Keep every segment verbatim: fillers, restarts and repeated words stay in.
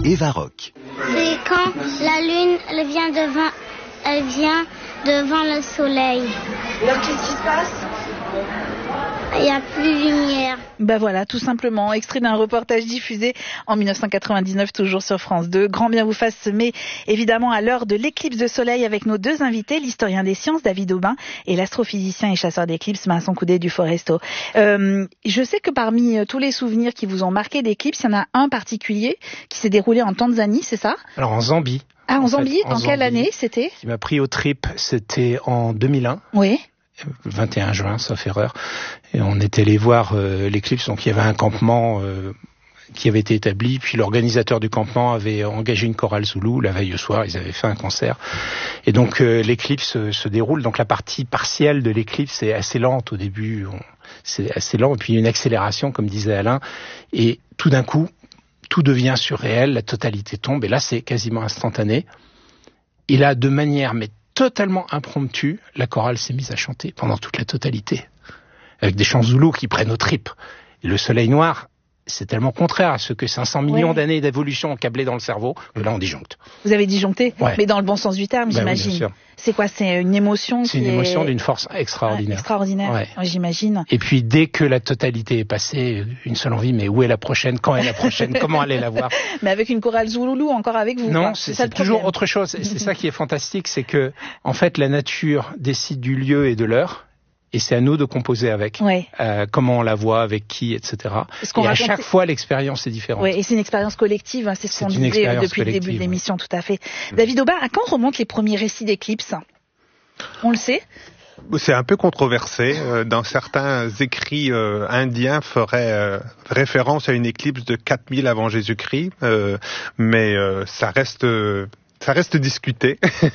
Eva Rock. C'est quand la lune elle vient devant, elle vient devant le soleil. Alors qu'est-ce qui se passe ? Il n'y a plus de lumière. Ben voilà, tout simplement, extrait d'un reportage diffusé en dix-neuf cent quatre-vingt-dix-neuf, toujours sur France deux. Grand bien vous fasse, mais évidemment à l'heure de l'éclipse de soleil avec nos deux invités, l'historien des sciences David Aubin et l'astrophysicien et chasseur d'éclipses Vincent Coudet du Foresto. Euh, je sais que parmi tous les souvenirs qui vous ont marqué d'éclipse, il y en a un particulier qui s'est déroulé en Tanzanie, c'est ça ? Alors en Zambie. Ah, en, en Zambie, fait, en, en Zambie, quelle année c'était ? Qui m'a pris au trip, c'était en deux mille un. Oui. vingt et un juin, sauf erreur. Et on est allé voir euh, l'éclipse, donc il y avait un campement euh, qui avait été établi, puis l'organisateur du campement avait engagé une chorale zoulou la veille au soir, ils avaient fait un concert. Et donc euh, l'éclipse euh, se déroule, donc la partie partielle de l'éclipse est assez lente au début, on, c'est assez lent, et puis une accélération, comme disait Alain, et tout d'un coup, tout devient surréel, la totalité tombe, et là c'est quasiment instantané. Et là, de manière mais totalement impromptue, la chorale s'est mise à chanter pendant toute la totalité, avec des chants zoulous qui prennent aux tripes. Et le soleil noir, c'est tellement contraire à ce que cinq cents millions ouais. d'années d'évolution ont câblé dans le cerveau, que là on disjoncte. Vous avez disjoncté, ouais. mais dans le bon sens du terme, bah j'imagine. Oui, c'est quoi, c'est une émotion C'est qui une émotion est... d'une force extraordinaire. Ouais, extraordinaire, ouais. Ouais, j'imagine. Et puis dès que la totalité est passée, une seule envie, mais où est la prochaine ? Quand est la prochaine ? Comment aller la voir ? Mais avec une chorale zouloulou encore avec vous. Non, quoi. c'est, c'est, c'est toujours autre chose. Et c'est ça qui est fantastique, c'est que en fait la nature décide du lieu et de l'heure. Et c'est à nous de composer avec. Ouais. Euh, comment on la voit, avec qui, et cetera. Et à raconte... chaque fois, l'expérience est différente. Oui, et c'est une expérience collective, hein, c'est ce c'est qu'on disait depuis le début de l'émission, tout à fait. Mmh. David Aubin, à quand remontent les premiers récits d'éclipses ? On le sait ? C'est un peu controversé. Euh, dans certains écrits euh, indiens feraient euh, référence à une éclipse de quatre mille avant Jésus-Christ, euh, mais euh, ça reste... Euh, Ça reste discuté.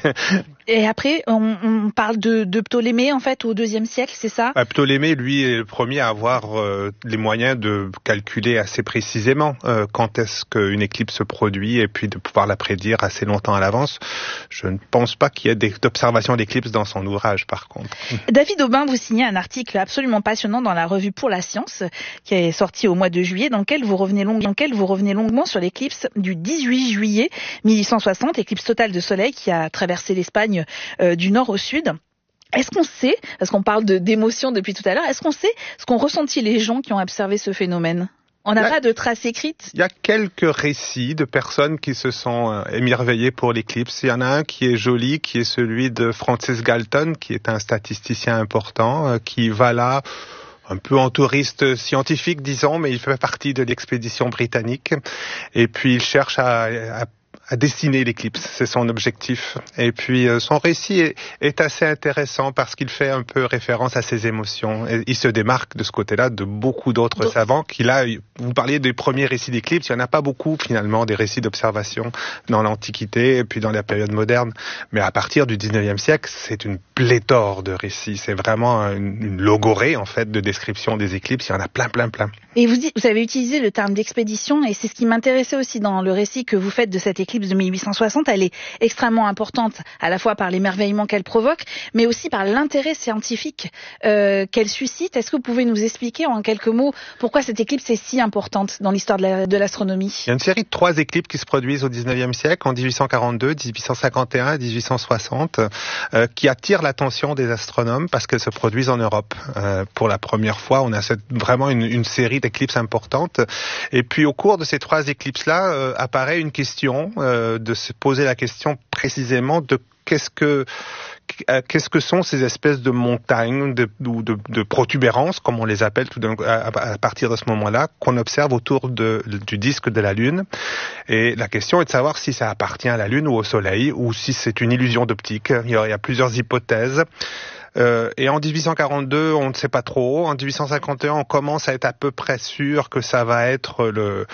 Et après, on, on parle de, de Ptolémée, en fait, au deuxième siècle, c'est ça ? bah, Ptolémée, lui, est le premier à avoir euh, les moyens de calculer assez précisément euh, quand est-ce qu'une éclipse se produit et puis de pouvoir la prédire assez longtemps à l'avance. Je ne pense pas qu'il y ait des, d'observation d'éclipse dans son ouvrage, par contre. David Aubin, vous signez un article absolument passionnant dans la revue Pour la Science, qui est sorti au mois de juillet, dans lequel vous revenez, long, dans lequel vous revenez longuement sur l'éclipse du dix-huit juillet mille huit cent soixante, éclipse totale de soleil qui a traversé l'Espagne euh, du nord au sud. Est-ce qu'on sait, parce qu'on parle de, d'émotion depuis tout à l'heure, est-ce qu'on sait ce qu'ont ressenti les gens qui ont observé ce phénomène ? On n'a pas de traces écrites ? Il y a quelques récits de personnes qui se sont euh, émerveillées pour l'éclipse. Il y en a un qui est joli, qui est celui de Francis Galton, qui est un statisticien important, euh, qui va là un peu en touriste scientifique, disons, mais il fait partie de l'expédition britannique. Et puis il cherche à, à à dessiner l'éclipse, c'est son objectif. Et puis euh, son récit est, est assez intéressant parce qu'il fait un peu référence à ses émotions. Et il se démarque de ce côté-là de beaucoup d'autres Donc... savants qui là, vous parliez des premiers récits d'éclipse, il n'y en a pas beaucoup finalement des récits d'observation dans l'Antiquité et puis dans la période moderne. Mais à partir du dix-neuvième siècle, c'est une pléthore de récits. C'est vraiment une, une logorée en fait de description des éclipses. Il y en a plein, plein, plein. Et vous, dites, vous avez utilisé le terme d'expédition et c'est ce qui m'intéressait aussi dans le récit que vous faites de cette éclipse de mille huit cent soixante, elle est extrêmement importante à la fois par l'émerveillement qu'elle provoque, mais aussi par l'intérêt scientifique euh, qu'elle suscite. Est-ce que vous pouvez nous expliquer en quelques mots pourquoi cette éclipse est si importante dans l'histoire de, la, de l'astronomie ? Il y a une série de trois éclipses qui se produisent au dix-neuvième siècle, en dix-huit cent quarante-deux, dix-huit cent cinquante et un et dix-huit cent soixante, euh, qui attirent l'attention des astronomes parce qu'elles se produisent en Europe. Euh, pour la première fois, on a cette, vraiment une, une série d'éclipses importantes. Et puis au cours de ces trois éclipses-là, euh, apparaît une question euh, de se poser la question précisément de qu'est-ce que qu'est-ce que sont ces espèces de montagnes de, ou de, de protubérances, comme on les appelle tout d'un, à, à partir de ce moment-là, qu'on observe autour de, du disque de la Lune. Et la question est de savoir si ça appartient à la Lune ou au Soleil, ou si c'est une illusion d'optique. Il y a, il y a plusieurs hypothèses. Euh, et en dix-huit cent quarante-deux, on ne sait pas trop. En dix-huit cent cinquante et un, on commence à être à peu près sûr que ça va être le...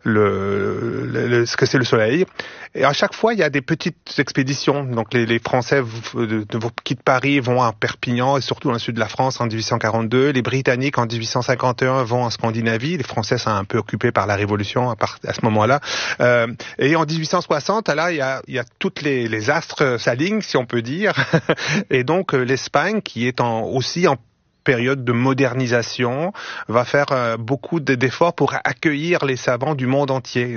Le, le, le, ce que c'est le Soleil. Et à chaque fois, il y a des petites expéditions. Donc les, les Français v- de, de, quittent Paris, vont à Perpignan, et surtout dans le sud de la France en dix-huit cent quarante-deux. Les Britanniques en dix-huit cent cinquante et un vont en Scandinavie. Les Français sont un peu occupés par la Révolution à, part, à ce moment-là. Euh, et en dix-huit cent soixante, là, il y a, il y a toutes les, les astres s'alignent, si on peut dire. Et donc l'Espagne, qui est en, aussi en période de modernisation, va faire euh, beaucoup d'efforts pour accueillir les savants du monde entier.